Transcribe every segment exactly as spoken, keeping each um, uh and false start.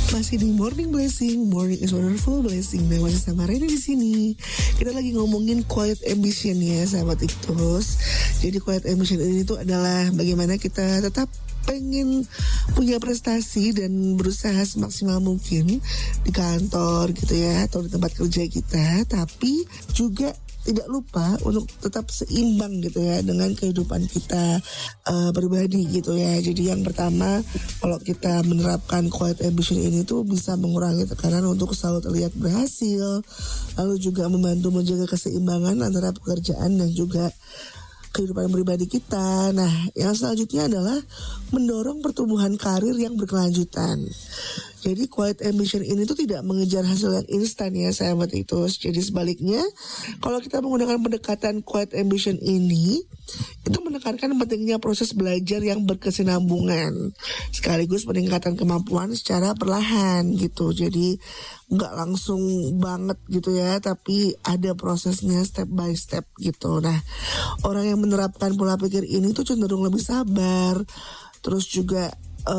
Masih di Morning Blessing, Morning is Wonderful Blessing. Dan masih sama Reni di sini. Kita lagi ngomongin quiet ambition ya, sahabat Iktus. Jadi quiet ambition ini tuh adalah bagaimana kita tetap pengen punya prestasi dan berusaha semaksimal mungkin di kantor gitu ya, atau di tempat kerja kita, tapi juga tidak lupa untuk tetap seimbang gitu ya dengan kehidupan kita uh, pribadi gitu ya. Jadi yang pertama, kalau kita menerapkan quiet ambition ini tuh bisa mengurangi tekanan untuk selalu terlihat berhasil, lalu juga membantu menjaga keseimbangan antara pekerjaan dan juga kehidupan pribadi kita. Nah, yang selanjutnya adalah mendorong pertumbuhan karir yang berkelanjutan. Jadi quiet ambition ini tuh tidak mengejar hasil yang instan ya, sahabat itu. Jadi sebaliknya, kalau kita menggunakan pendekatan quiet ambition ini, itu menekankan pentingnya proses belajar yang berkesinambungan, sekaligus peningkatan kemampuan secara perlahan gitu. Jadi nggak langsung banget gitu ya, tapi ada prosesnya step by step gitu. Nah, orang yang menerapkan pola pikir ini tuh cenderung lebih sabar, terus juga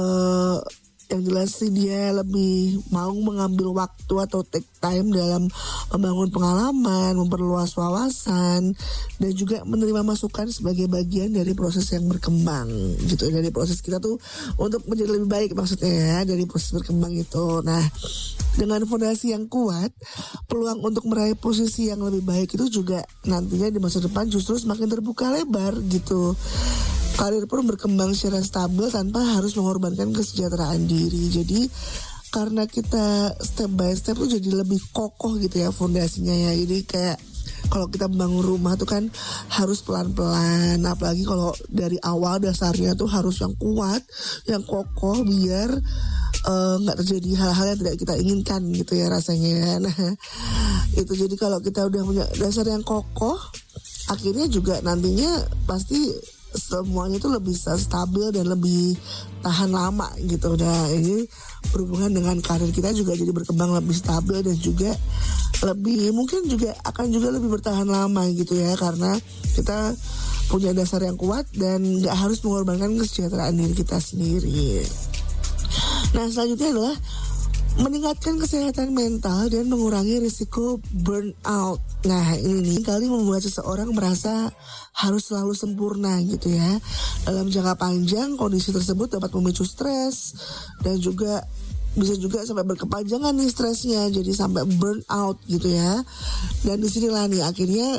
uh, yang jelas sih dia lebih mau mengambil waktu atau take time dalam membangun pengalaman, memperluas wawasan, dan juga menerima masukan sebagai bagian dari proses yang berkembang gitu. Dari proses kita tuh untuk menjadi lebih baik maksudnya ya, dari proses berkembang itu. Nah, dengan fondasi yang kuat, peluang untuk meraih posisi yang lebih baik itu juga nantinya di masa depan justru semakin terbuka lebar gitu. Karir pun berkembang secara stabil tanpa harus mengorbankan kesejahteraan diri. Jadi karena kita step by step tuh jadi lebih kokoh gitu ya fondasinya ya. Jadi kayak kalau kita membangun rumah tuh kan harus pelan-pelan. Apalagi kalau dari awal dasarnya tuh harus yang kuat, yang kokoh, biar nggak uh, terjadi hal-hal yang tidak kita inginkan gitu ya rasanya. Nah itu jadi kalau kita udah punya dasar yang kokoh, akhirnya juga nantinya pasti semuanya itu lebih stabil dan lebih tahan lama gitu. Nah ini berhubungan dengan karir kita juga jadi berkembang lebih stabil dan juga lebih mungkin juga akan juga lebih bertahan lama gitu ya, karena kita punya dasar yang kuat dan gak harus mengorbankan kesejahteraan diri kita sendiri. Nah selanjutnya adalah meningkatkan kesehatan mental dan mengurangi risiko burnout. Nah ini nih kali membuat seseorang merasa harus selalu sempurna gitu ya. Dalam jangka panjang kondisi tersebut dapat memicu stres dan juga bisa juga sampai berkepanjangan nih stresnya, jadi sampai burnout gitu ya. Dan disinilah nih akhirnya